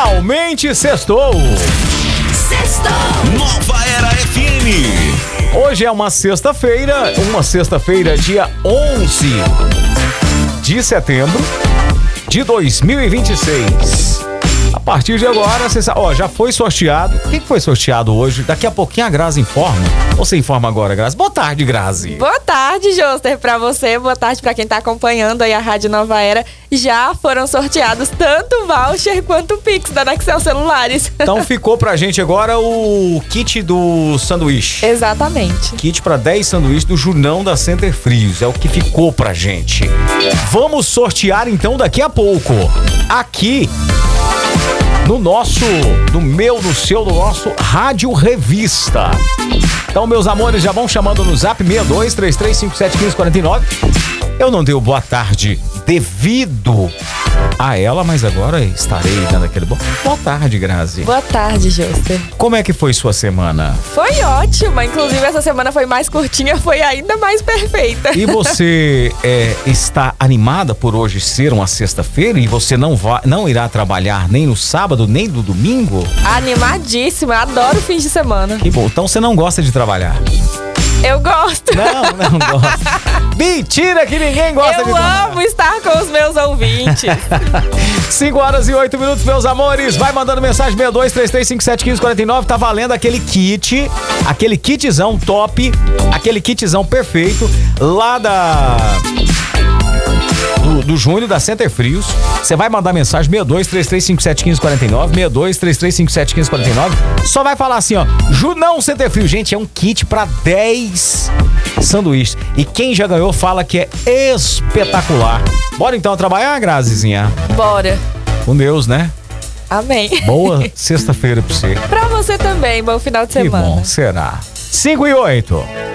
Finalmente sextou! Sextou! Nova Era FM! Hoje é uma sexta-feira, dia 11 de setembro de 2026. A partir de agora, você sabe, já foi sorteado. O que foi sorteado hoje? Daqui a pouquinho a Grazi informa. Você informa agora, Grazi? Boa tarde, Grazi. Boa tarde, Joster, pra você. Boa tarde pra quem tá acompanhando aí a Rádio Nova Era. Já foram sorteados tanto o voucher quanto o Pix da Nexel Celulares. Então ficou pra gente agora o kit do sanduíche. Exatamente. Kit pra 10 sanduíches do Junão da Center Frios. É o que ficou pra gente. Vamos sortear então daqui a pouco. Aqui no nosso Rádio Revista. Então, meus amores, já vão chamando no zap 6233571549. Eu não dei o boa tarde devido a ela, mas agora estarei dando aquele boa tarde, Grazi. Boa tarde, Joster. Como é que foi sua semana? Foi ótima, inclusive essa semana foi mais curtinha, foi ainda mais perfeita. E você está animada por hoje ser uma sexta-feira e você não irá trabalhar nem no sábado, nem no domingo? Animadíssima, adoro fins de semana. Que bom, então você não gosta de trabalhar? Eu gosto. Não gosto. Mentira que ninguém gosta de trabalhar. Eu amo estar com os meus ouvintes. 5h08, meus amores. Vai mandando mensagem 6233571549. Tá valendo aquele kitzão top, aquele kitzão perfeito lá do Júnior da Center Frios. Você vai mandar mensagem 6233571549, 6233571549. Só vai falar assim, ó, Junão Center Frios. Gente, é um kit pra 10 sanduíches. E quem já ganhou fala que é espetacular. Bora então trabalhar, Grazizinha? Bora. Com Deus, né? Amém. Boa sexta-feira pra você. Pra você também, bom final de semana. Que bom, será. 5h08.